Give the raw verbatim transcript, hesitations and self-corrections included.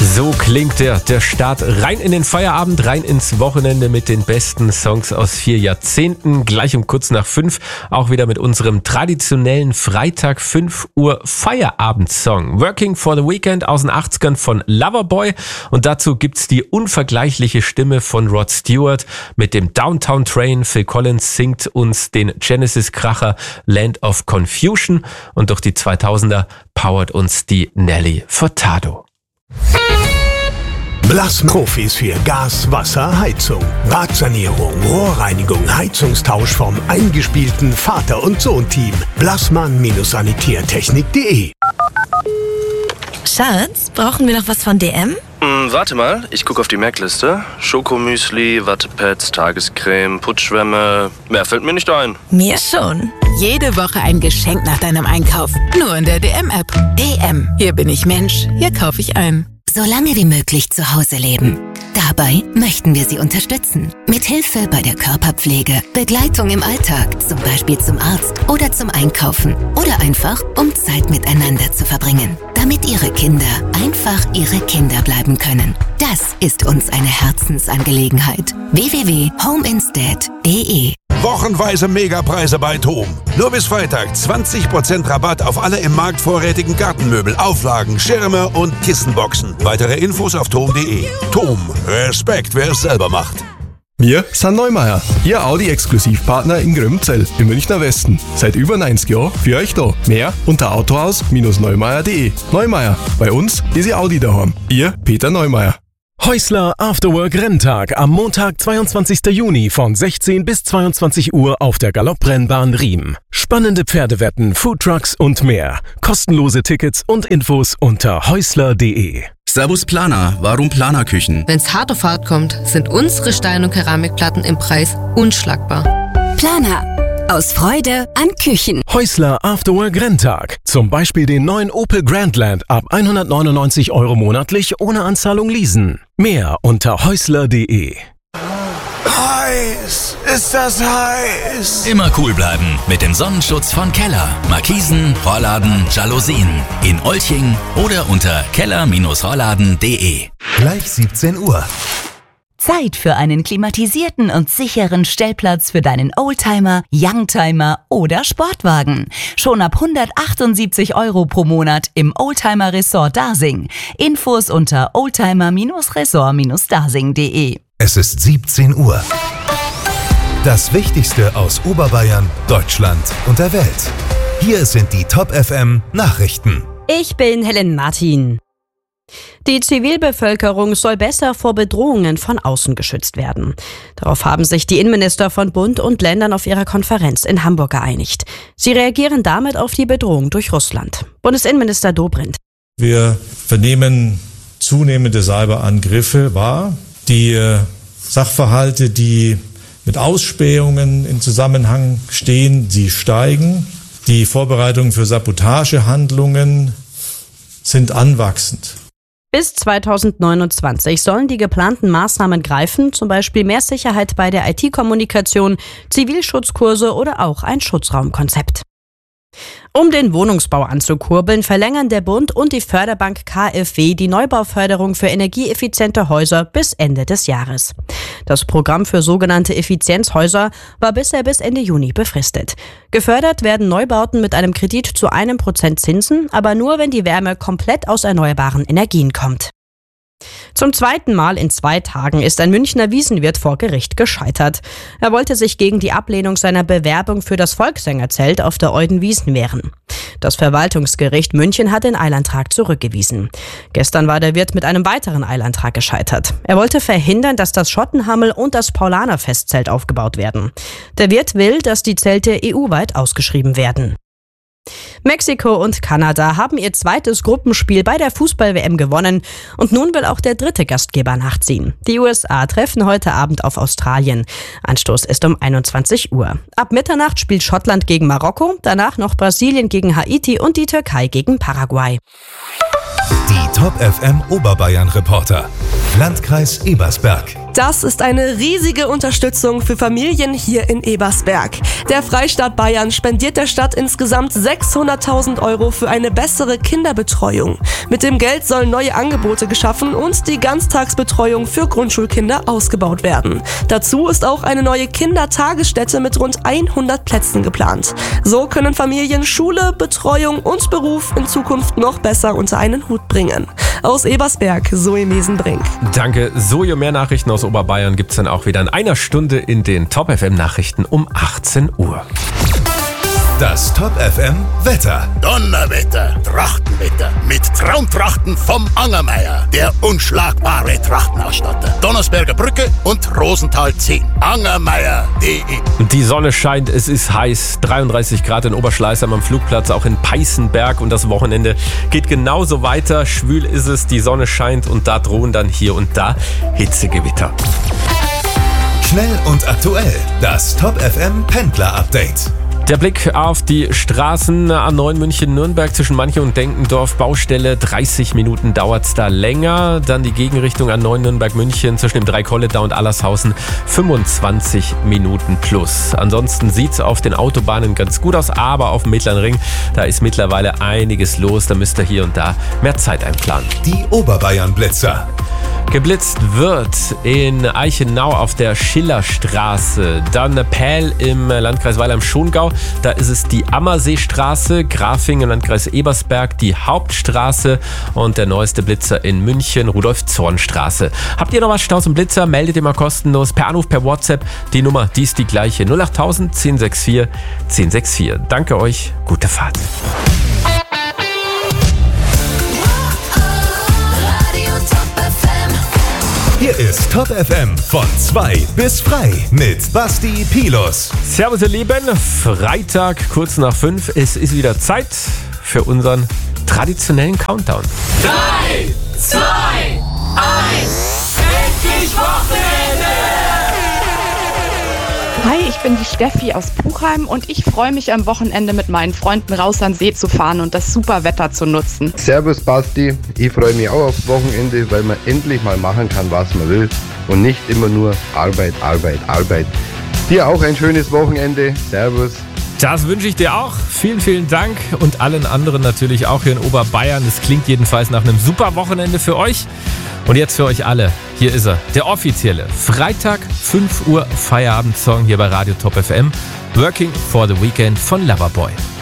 So klingt der, der Start rein in den Feierabend, rein ins Wochenende mit den besten Songs aus vier Jahrzehnten. Gleich um kurz nach fünf auch wieder mit unserem traditionellen Freitag fünf Uhr Feierabendsong. Working for the Weekend aus den achtzigern von Loverboy. Und dazu gibt's die unvergleichliche Stimme von Rod Stewart mit dem Downtown Train. Phil Collins singt uns den Genesis-Kracher Land of Confusion. Und durch die zweitausender powert uns die Nelly Furtado. Blassmann. Profis für Gas, Wasser, Heizung, Badsanierung, Rohrreinigung, Heizungstausch vom eingespielten Vater- und Sohn-Team. Blassmann-sanitärtechnik punkt de. Schatz, brauchen wir noch was von D M? Hm, warte mal, ich gucke auf die Merkliste. Schokomüsli, Wattepads, Tagescreme, Putzschwämme. Mehr fällt mir nicht ein. Mir schon. Jede Woche ein Geschenk nach deinem Einkauf. Nur in der D M-App. D M. Hier bin ich Mensch. Hier kaufe ich ein. So lange wie möglich zu Hause leben. Dabei möchten wir Sie unterstützen. Mit Hilfe bei der Körperpflege, Begleitung im Alltag, zum Beispiel zum Arzt oder zum Einkaufen. Oder einfach, um Zeit miteinander zu verbringen. Damit Ihre Kinder einfach Ihre Kinder bleiben können. Das ist uns eine Herzensangelegenheit. w w w punkt home instead punkt de. Wochenweise Megapreise bei TOM. Nur bis Freitag zwanzig Prozent Rabatt auf alle im Markt vorrätigen Gartenmöbel, Auflagen, Schirme und Kissenboxen. Weitere Infos auf tom punkt de. TOM. Respekt, wer es selber macht. Wir sind Neumeier, Ihr Audi-Exklusivpartner in Grömzell im Münchner Westen. Seit über neunzig Jahren für euch da. Mehr unter autohaus Neumeier punkt de. Neumeier, bei uns ist Ihr Audi daheim. Ihr Peter Neumeier. Häusler Afterwork Renntag am Montag, zweiundzwanzigsten Juni von sechzehn bis zweiundzwanzig Uhr auf der Galopprennbahn Riem. Spannende Pferdewetten, Foodtrucks und mehr. Kostenlose Tickets und Infos unter häusler punkt de. Servus Planer, warum Planerküchen? Wenn's hart auf hart kommt, sind unsere Stein- und Keramikplatten im Preis unschlagbar. Planer. Aus Freude an Küchen. Häusler Afterwork Renntag. Zum Beispiel den neuen Opel Grandland ab hundertneunundneunzig Euro monatlich ohne Anzahlung leasen. Mehr unter häusler punkt de. Heiß! Ist das heiß! Immer cool bleiben mit dem Sonnenschutz von Keller. Markisen, Rollladen, Jalousien. In Olching oder unter keller Rollladen punkt de. Gleich siebzehn Uhr. Zeit für einen klimatisierten und sicheren Stellplatz für deinen Oldtimer, Youngtimer oder Sportwagen. Schon ab hundertachtundsiebzig Euro pro Monat im Oldtimer Resort Dasing. Infos unter oldtimer Resort Dasing punkt de. Es ist siebzehn Uhr. Das Wichtigste aus Oberbayern, Deutschland und der Welt. Hier sind die Top F M Nachrichten. Ich bin Helen Martin. Die Zivilbevölkerung soll besser vor Bedrohungen von außen geschützt werden. Darauf haben sich die Innenminister von Bund und Ländern auf ihrer Konferenz in Hamburg geeinigt. Sie reagieren damit auf die Bedrohung durch Russland. Bundesinnenminister Dobrindt. Wir vernehmen zunehmende Cyberangriffe wahr. Die Sachverhalte, die mit Ausspähungen in Zusammenhang stehen, sie steigen. Die Vorbereitungen für Sabotagehandlungen sind anwachsend. Bis zweitausendneunundzwanzig sollen die geplanten Maßnahmen greifen, zum Beispiel mehr Sicherheit bei der I T-Kommunikation, Zivilschutzkurse oder auch ein Schutzraumkonzept. Um den Wohnungsbau anzukurbeln, verlängern der Bund und die Förderbank K f W die Neubauförderung für energieeffiziente Häuser bis Ende des Jahres. Das Programm für sogenannte Effizienzhäuser war bisher bis Ende Juni befristet. Gefördert werden Neubauten mit einem Kredit zu einem Prozent Zinsen, aber nur, wenn die Wärme komplett aus erneuerbaren Energien kommt. Zum zweiten Mal in zwei Tagen ist ein Münchner Wiesenwirt vor Gericht gescheitert. Er wollte sich gegen die Ablehnung seiner Bewerbung für das Volkssängerzelt auf der Eudenwiesen wehren. Das Verwaltungsgericht München hat den Eilantrag zurückgewiesen. Gestern war der Wirt mit einem weiteren Eilantrag gescheitert. Er wollte verhindern, dass das Schottenhammel und das Paulaner-Festzelt aufgebaut werden. Der Wirt will, dass die Zelte E U-weit ausgeschrieben werden. Mexiko und Kanada haben ihr zweites Gruppenspiel bei der Fußball-W M gewonnen und nun will auch der dritte Gastgeber nachziehen. Die U S A treffen heute Abend auf Australien. Anstoß ist um einundzwanzig Uhr. Ab Mitternacht spielt Schottland gegen Marokko, danach noch Brasilien gegen Haiti und die Türkei gegen Paraguay. Die Top F M Oberbayern Reporter. Landkreis Ebersberg. Das ist eine riesige Unterstützung für Familien hier in Ebersberg. Der Freistaat Bayern spendiert der Stadt insgesamt sechshunderttausend Euro für eine bessere Kinderbetreuung. Mit dem Geld sollen neue Angebote geschaffen und die Ganztagsbetreuung für Grundschulkinder ausgebaut werden. Dazu ist auch eine neue Kindertagesstätte mit rund hundert Plätzen geplant. So können Familien Schule, Betreuung und Beruf in Zukunft noch besser unter einen Hut bringen. Aus Ebersberg, Zoe Mesenbrink. Danke, Zoe. Mehr Nachrichten aus Oberbayern gibt's dann auch wieder in einer Stunde in den Top F M Nachrichten um achtzehn Uhr. Das Top F M Wetter. Donnerwetter, Trachtenwetter mit Traumtrachten vom Angermeier, der unschlagbare Trachtenausstatter. Donnersberger Brücke und Rosenthal zehn. Angermeier punkt de. Die Sonne scheint, es ist heiß. dreiunddreißig Grad in Oberschleißheim am Flugplatz, auch in Peißenberg. Und das Wochenende geht genauso weiter. Schwül ist es, die Sonne scheint und da drohen dann hier und da Hitzegewitter. Schnell und aktuell. Das Top F M Pendler Update. Der Blick auf die Straßen A neun München-Nürnberg zwischen Manche und Denkendorf. Baustelle, dreißig Minuten dauert's da länger. Dann die Gegenrichtung A neun Nürnberg-München zwischen dem Dreikolleter und Allershausen, fünfundzwanzig Minuten plus. Ansonsten sieht's auf den Autobahnen ganz gut aus, aber auf dem Mittleren Ring, da ist mittlerweile einiges los. Da müsst ihr hier und da mehr Zeit einplanen. Die Oberbayern-Blitzer. Geblitzt wird in Eichenau auf der Schillerstraße, dann Pähl im Landkreis Weil am Schongau, da ist es die Ammerseestraße, Grafing im Landkreis Ebersberg, die Hauptstraße und der neueste Blitzer in München, Rudolf-Zorn-Straße. Habt ihr noch was Staus und Blitzer? Meldet ihr mal kostenlos per Anruf, per WhatsApp. Die Nummer, die ist die gleiche, null achttausend, zehn sechs vier, zehn sechs vier. Danke euch, gute Fahrt. Hier ist Top F M von zwei bis frei mit Basti Pilus. Servus ihr Lieben, Freitag kurz nach fünf. Es ist wieder Zeit für unseren traditionellen Countdown. drei, zwei, eins, endlich Wochenende! Hi, ich bin die Steffi aus Puchheim und ich freue mich am Wochenende mit meinen Freunden raus an See zu fahren und das super Wetter zu nutzen. Servus Basti, ich freue mich auch aufs Wochenende, weil man endlich mal machen kann, was man will und nicht immer nur Arbeit, Arbeit, Arbeit. Dir auch ein schönes Wochenende. Servus. Das wünsche ich dir auch. Vielen, vielen Dank und allen anderen natürlich auch hier in Oberbayern. Es klingt jedenfalls nach einem super Wochenende für euch. Und jetzt für euch alle, hier ist er, der offizielle Freitag fünf Uhr Feierabendsong hier bei Radio Top F M. Working for the Weekend von Loverboy.